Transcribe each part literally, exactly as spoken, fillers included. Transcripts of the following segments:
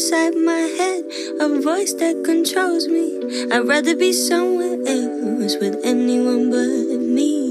inside my head, a voice that controls me. I'd rather be somewhere else with anyone but me.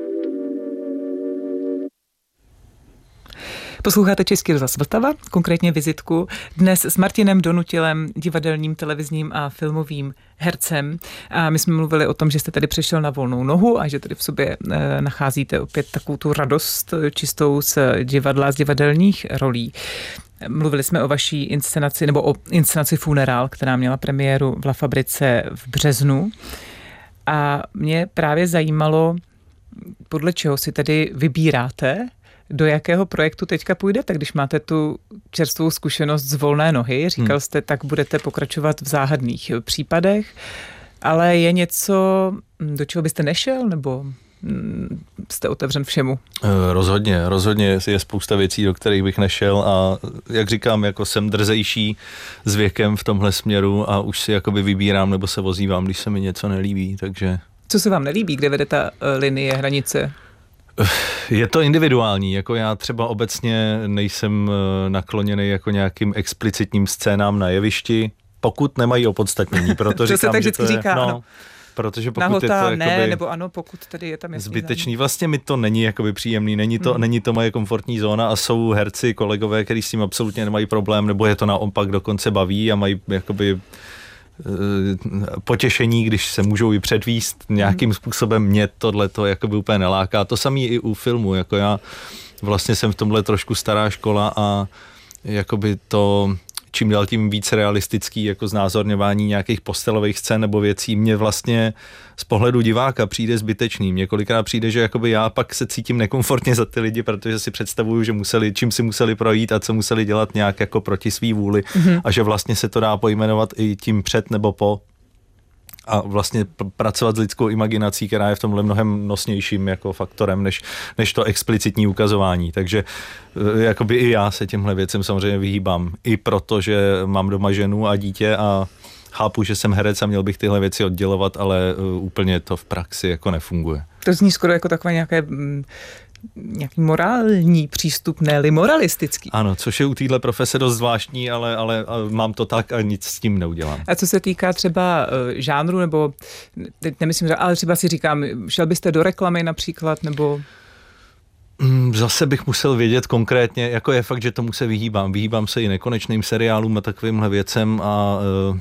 Posloucháte Český rozhlas Vltava, konkrétně vizitku. Dnes s Martinem Donutilem, divadelním, televizním a filmovým hercem. A my jsme mluvili o tom, že jste tady přešel na volnou nohu a že tady v sobě e, nacházíte opět takovou tu radost čistou z divadla, z divadelních rolí. Mluvili jsme o vaší inscenaci, nebo o inscenaci Funerál, která měla premiéru v La Fabrice v březnu. A mě právě zajímalo, podle čeho si tedy vybíráte, do jakého projektu teďka půjdete, když máte tu čerstvou zkušenost z volné nohy. Říkal hmm. jste, tak budete pokračovat v záhadných případech, ale je něco, do čeho byste nešel, nebo jste otevřen všemu? Rozhodně, rozhodně je spousta věcí, do kterých bych nešel a jak říkám, jako jsem drzejší s věkem v tomhle směru a už si jakoby vybírám nebo se ozývám, když se mi něco nelíbí, takže... Co se vám nelíbí, kde vede ta linie, hranice? Je to individuální, jako já třeba obecně nejsem nakloněný jako nějakým explicitním scénám na jevišti, pokud nemají opodstatnění, proto říkám, to se tak že to je, říká, no, ano. Protože pokud Nahota, je to ne, jakoby nebo ano, pokud tady je tam zbytečný, vlastně mi to není jakoby příjemný, není to, hmm. není to moje komfortní zóna a jsou herci, kolegové, kteří s tím absolutně nemají problém, nebo je to naopak dokonce baví a mají jakoby potěšení, když se můžou i předvíst nějakým způsobem. Mě tohleto jakoby úplně neláká. To samé i u filmu, jako já vlastně jsem v tomhle trošku stará škola a jakoby to čím dál tím víc realistický jako znázorňování nějakých postelových scén nebo věcí mě vlastně z pohledu diváka přijde zbytečný. Mně kolikrát přijde, že jakoby já pak se cítím nekomfortně za ty lidi, protože si představuju, že museli, čím si museli projít a co museli dělat nějak jako proti svý vůli mm-hmm. a že vlastně se to dá pojmenovat i tím před nebo po a vlastně pr- pracovat s lidskou imaginací, která je v tomhle mnohem nosnějším jako faktorem, než, než to explicitní ukazování. Takže jakoby i já se těmhle věcem samozřejmě vyhýbám. I proto, že mám doma ženu a dítě a chápu, že jsem herec a měl bych tyhle věci oddělovat, ale uh, úplně to v praxi jako nefunguje. To zní skoro jako takové nějaké... Mm... nějaký morální přístup, ne-li moralistický. Ano, což je u téhle profese dost zvláštní, ale, ale mám to tak a nic s tím neudělám. A co se týká třeba uh, žánru, nebo teď nemyslím, ale třeba si říkám, šel byste do reklamy například, nebo... Zase bych musel vědět konkrétně, jako je fakt, že tomu se vyhýbám. Vyhýbám se i nekonečným seriálům a takovýmhle věcem a uh,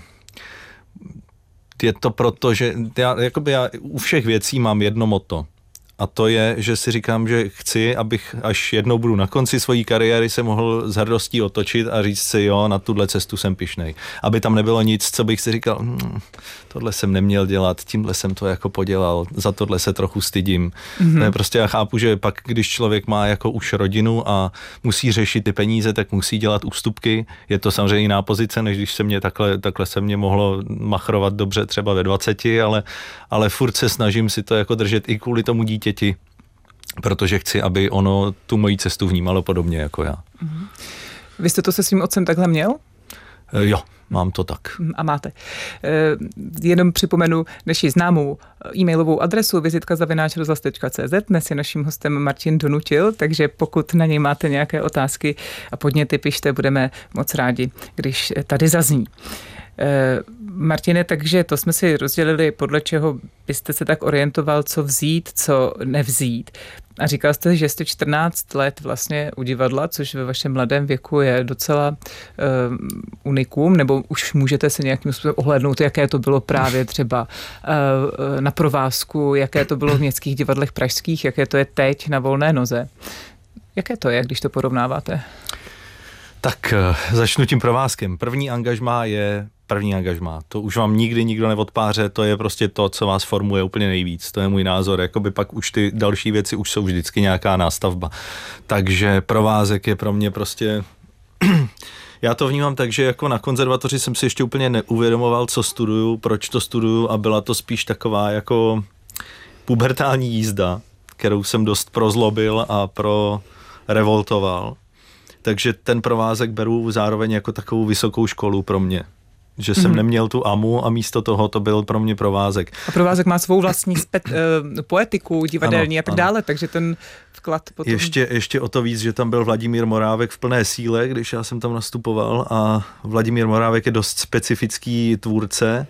je to proto, že já, jakoby já u všech věcí mám jedno motto. A to je, že si říkám, že chci, abych až jednou budu na konci své kariéry se mohl s hrdostí otočit a říct si, jo, na tuhle cestu jsem pyšnej. Aby tam nebylo nic, co bych si říkal, hm, tohle jsem neměl dělat, tímhle jsem to jako podělal, za tohle se trochu stydím. Mm-hmm. Prostě já chápu, že pak, když člověk má jako už rodinu a musí řešit ty peníze, tak musí dělat ústupky. Je to samozřejmě jiná pozice, než když se mě takhle, takhle se mě mohlo machrovat dobře třeba ve dvaceti, ale, ale furt se snažím si to jako držet i kvůli tomu dítěti, protože chci, aby ono tu moji cestu vnímalo podobně jako já. Mm-hmm. Vy jste to se svým otcem takhle měl? E, jo. Mám to tak. A máte. Jenom připomenu naši známou e-mailovou adresu vizitka zavináč rozhlas tečka cé zet. Dnes je naším hostem Martin Donutil, takže pokud na něj máte nějaké otázky a podněty, pište, budeme moc rádi, když tady zazní. Martine, takže to jsme si rozdělili, podle čeho byste se tak orientoval, co vzít, co nevzít. A říkal jste, že jste čtrnáct let vlastně u divadla, což ve vašem mladém věku je docela uh, unikum, nebo už můžete se nějakým způsobem ohlédnout, jaké to bylo právě třeba uh, na provázku, jaké to bylo v městských divadlech pražských, jaké to je teď na volné noze. Jaké to je, když to porovnáváte? Tak začnu tím provázkem. První angažmá je první angažmá. To už vám nikdy nikdo neodpáře, to je prostě to, co vás formuje úplně nejvíc. To je můj názor. Jakoby pak už ty další věci už jsou vždycky nějaká nástavba. Takže provázek je pro mě prostě... Já to vnímám tak, že jako na konzervatoři jsem si ještě úplně neuvědomoval, co studuju, proč to studuju a byla to spíš taková jako pubertální jízda, kterou jsem dost prozlobil a pro revoltoval. Takže ten provázek beru zároveň jako takovou vysokou školu pro mě. že jsem mm-hmm. neměl tu amu a místo toho to byl pro mě provázek. A provázek má svou vlastní spet, uh, poetiku divadelní ano, a tak ano. dále, takže ten vklad potom... Ještě, ještě o to víc, že tam byl Vladimír Morávek v plné síle, když já jsem tam nastupoval a Vladimír Morávek je dost specifický tvůrce,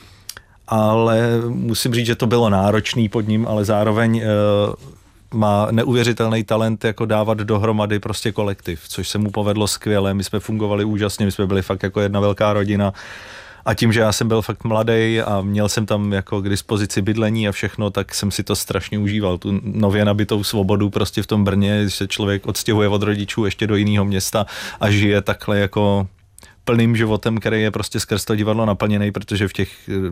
ale musím říct, že to bylo náročný pod ním, ale zároveň uh, má neuvěřitelný talent jako dávat dohromady prostě kolektiv, což se mu povedlo skvěle, my jsme fungovali úžasně, my jsme byli fakt jako jedna velká rodina a tím, že já jsem byl fakt mladý a měl jsem tam jako k dispozici bydlení a všechno, tak jsem si to strašně užíval, tu nově nabitou svobodu prostě v tom Brně, když se člověk odstěhuje od rodičů ještě do jiného města a žije takhle jako plným životem, který je prostě skrz to divadlo naplněný, protože v těch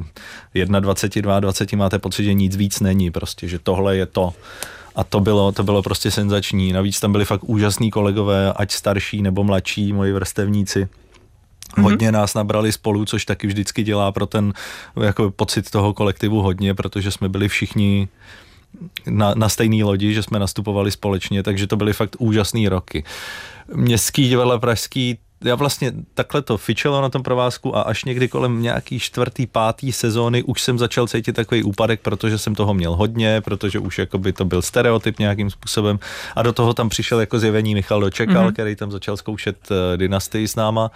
dvacet jedna, dvacet dva máte pocit, že nic víc není, prostě, že tohle je to. A to bylo, to bylo prostě senzační. Navíc tam byli fakt úžasní kolegové, ať starší nebo mladší, moji vrstevníci. Hodně mm-hmm. nás nabrali spolu, což taky vždycky dělá pro ten jako pocit toho kolektivu hodně, protože jsme byli všichni na, na stejné lodi, že jsme nastupovali společně, takže to byly fakt úžasný roky. Městský divadlo pražský, já vlastně takhle to fičelo na tom provázku a až někdy kolem nějaký čtvrtý, pátý sezóny už jsem začal cítit takový úpadek, protože jsem toho měl hodně, protože už jakoby to byl stereotyp nějakým způsobem a do toho tam přišel jako zjevení Michal Dočekal, mm-hmm. který tam začal zkoušet uh, dynastii s náma.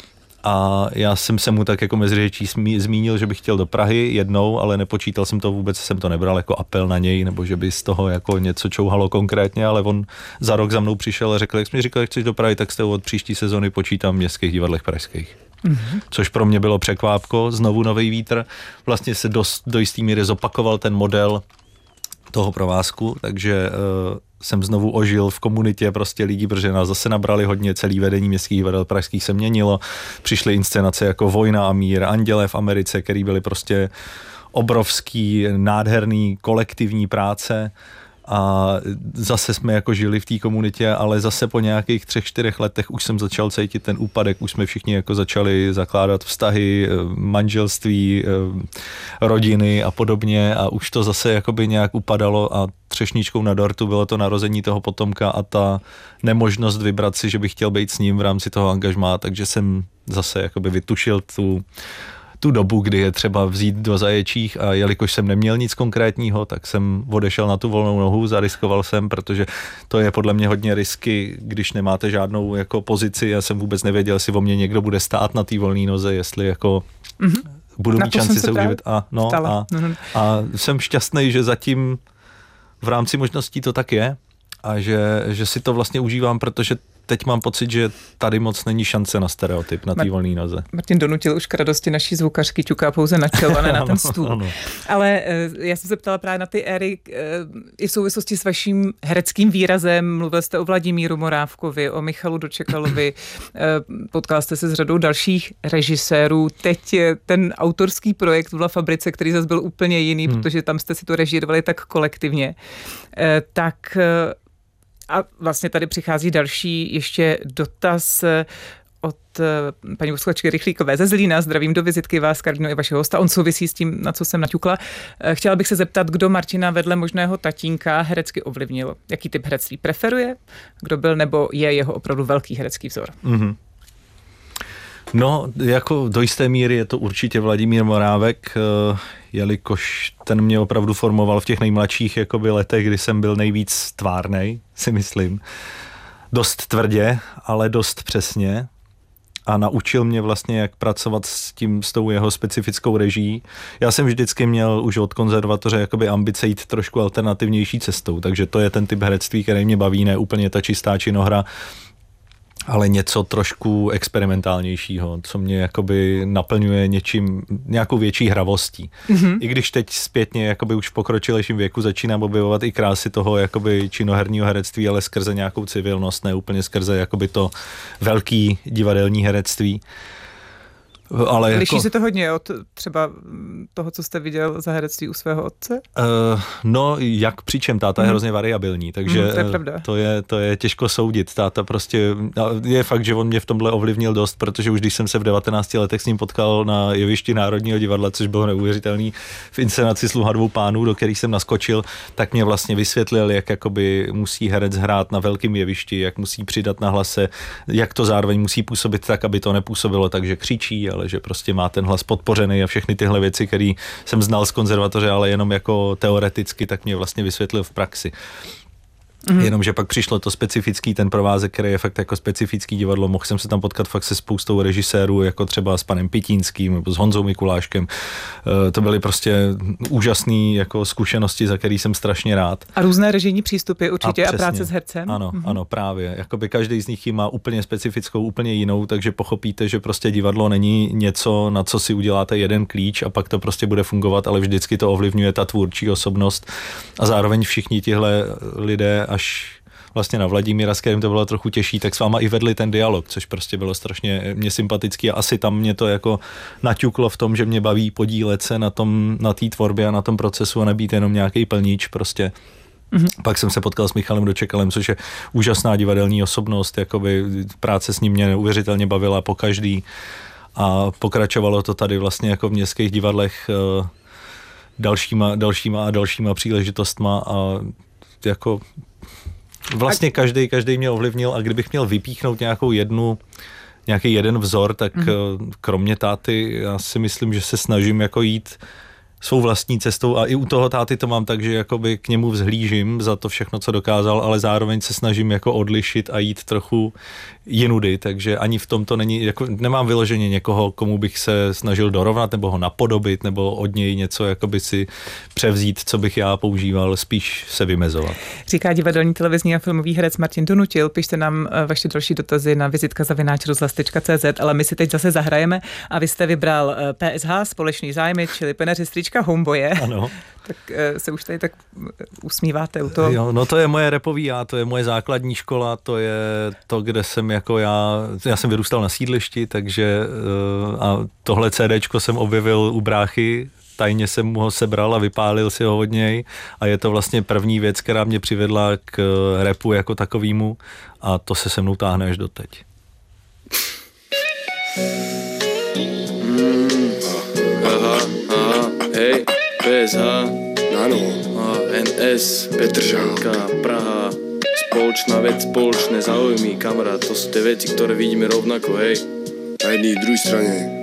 A já jsem se mu tak jako mezi řečí zmínil, že bych chtěl do Prahy jednou, ale nepočítal jsem to vůbec, jsem to nebral jako apel na něj, nebo že by z toho jako něco čouhalo konkrétně, ale on za rok za mnou přišel a řekl, jak jsi mi říkal, jak chceš do Prahy, tak s tebou od příští sezony počítám v městských divadlech pražských. Mm-hmm. Což pro mě bylo překvápko, znovu nový vítr. Vlastně se dost, do jistý míry zopakoval ten model toho provázku, takže uh, jsem znovu ožil v komunitě prostě lidí, protože nás zase nabrali hodně, celý vedení městských divadel pražských se měnilo, přišly inscenace jako Vojna a mír, Anděle v Americe, který byly prostě obrovský, nádherný, kolektivní práce a zase jsme jako žili v té komunitě, ale zase po nějakých třech, čtyřech letech už jsem začal cítit ten úpadek, už jsme všichni jako začali zakládat vztahy, manželství, rodiny a podobně a už to zase jakoby nějak upadalo a třešničkou na dortu bylo to narození toho potomka a ta nemožnost vybrat si, že bych chtěl být s ním v rámci toho angažmá, takže jsem zase jakoby vytušil tu tu dobu, kdy je třeba vzít do zaječích a jelikož jsem neměl nic konkrétního, tak jsem odešel na tu volnou nohu, zariskoval jsem, protože to je podle mě hodně risky, když nemáte žádnou jako pozici, já jsem vůbec nevěděl, jestli o mě někdo bude stát na té volné noze, jestli jako mm-hmm. budu mít šanci se uživit. A, no, a, a jsem šťastný, že zatím v rámci možností to tak je a že, že si to vlastně užívám, protože teď mám pocit, že tady moc není šance na stereotyp, na té volné noze. Martin Donutil už k radosti naší zvukařky ťuká pouze na čelo, a ne na ten stůl. ano, ano. Ale já jsem se ptala právě na ty éry i v souvislosti s vaším hereckým výrazem. Mluvil jste o Vladimíru Morávkovi, o Michalu Dočekalovi, potkal jste se s řadou dalších režisérů. Teď ten autorský projekt v La Fabrice, který zase byl úplně jiný, hmm. protože tam jste si to režírovali tak kolektivně, tak a vlastně tady přichází další ještě dotaz od paní posluchačky Rychlíkové ze Zlína. Zdravím do vizitky vás, Karolino, i vašeho hosta. On souvisí s tím, na co jsem naťukla. Chtěla bych se zeptat, kdo Martina vedle možného tatínka herecky ovlivnil. Jaký typ herectví preferuje? Kdo byl nebo je jeho opravdu velký herecký vzor? Mm-hmm. No, jako do jisté míry je to určitě Vladimír Morávek, jelikož ten mě opravdu formoval v těch nejmladších jakoby letech, kdy jsem byl nejvíc tvárnej, si myslím. Dost tvrdě, ale dost přesně. A naučil mě vlastně, jak pracovat s tím, s tou jeho specifickou režií. Já jsem vždycky měl už od konzervatoře jakoby ambice jít trošku alternativnější cestou, takže to je ten typ herectví, který mě baví, ne úplně ta čistá činohra, ale něco trošku experimentálnějšího, co mě jakoby naplňuje něčím, nějakou větší hravostí. Mm-hmm. I když teď zpětně jakoby už v pokročilejším věku začínám objevovat i krásy toho jakoby činoherního herectví, ale skrze nějakou civilnost, ne úplně skrze jakoby to velký divadelní herectví. Ale Liší jako, se to hodně od třeba toho, co jste viděl za herectví u svého otce? Uh, no, jak přičem, táta mm. je hrozně variabilní, takže mm, to, je to, je, to je těžko soudit. Táta prostě, je fakt, že on mě v tomhle ovlivnil dost, protože už když jsem se v devatenácti letech s ním potkal na jevišti Národního divadla, což bylo neuvěřitelný, v inscenaci Sluha dvou pánů, do kterých jsem naskočil, tak mě vlastně vysvětlil, jak jakoby musí herec hrát na velkém jevišti, jak musí přidat na hlase, jak to zároveň musí působit tak, aby to nepůsobilo tak, že křičí, ale ale že prostě má ten hlas podpořený a všechny tyhle věci, které jsem znal z konzervatoře, ale jenom jako teoreticky, tak mě vlastně vysvětlil v praxi. Mm. Jenomže pak přišlo to specifický, ten provázek, který je fakt jako specifický divadlo. Mohl jsem se tam potkat fakt se spoustou režisérů, jako třeba s panem Pitínským nebo s Honzou Mikuláškem. E, to byly prostě úžasné jako zkušenosti, za který jsem strašně rád. A různé režijní přístupy určitě a, a práce s hercem. Ano, mm. ano, právě. Jakoby každý z nich má úplně specifickou, úplně jinou, takže pochopíte, že prostě divadlo není něco, na co si uděláte jeden klíč a pak to prostě bude fungovat, ale vždycky to ovlivňuje ta tvůrčí osobnost a zároveň všichni tihle lidé až vlastně na Vladimíra, s kterým to bylo trochu těžší, tak s váma i vedli ten dialog, což prostě bylo strašně mě sympatický a asi tam mě to jako naťuklo v tom, že mě baví podílet se na tom, na té tvorbě a na tom procesu a nebýt jenom nějaký plníč prostě. Mm-hmm. Pak jsem se potkal s Michalem Dočekalem, což je úžasná divadelní osobnost, jakoby práce s ním mě neuvěřitelně bavila po každý a pokračovalo to tady vlastně jako v městských divadlech dalšíma, dalšíma a dalšíma příležitostma a jako vlastně každý, každý mě ovlivnil a kdybych měl vypíchnout nějakou jednu, nějaký jeden vzor, tak mm-hmm. kromě táty, já si myslím, že se snažím jako jít svou vlastní cestou a i u toho táty to mám tak, že jakoby k němu vzhlížím za to všechno, co dokázal, ale zároveň se snažím jako odlišit a jít trochu jinudy, takže ani v tom to není, jako nemám vyloženě někoho, komu bych se snažil dorovnat nebo ho napodobit nebo od něj něco jakoby si převzít, co bych já používal, spíš se vymezovat. Říká divadelní, televizní a filmový herec Martin Donutil. Pište nám vaše další dotazy na vizitka zavináč rozhlas tečka cé zet, ale my si teď zase zahrajeme a vy jste vybral P S H, společný zájmy, čili Peneři Strička Homeboje. Ano. Tak se už tady tak usmíváte u toho. Jo, no to je moje rapový já, to je moje základní škola, to je to, kde jsem jako já, já jsem vyrůstal na sídlišti, takže a tohle CDčko jsem objevil u bráchy, tajně jsem mu ho sebral a vypálil si ho od něj a je to vlastně první věc, která mě přivedla k rapu jako takovýmu a to se se mnou táhne až doteď. Mm, aha, aha, hej, P S H, Áno, N S, Petržalka, Praha, spoločná vec, spoločné záujmy, kamarát, to sú tie veci, ktoré vidíme rovnako, hej. na jednej druhej strane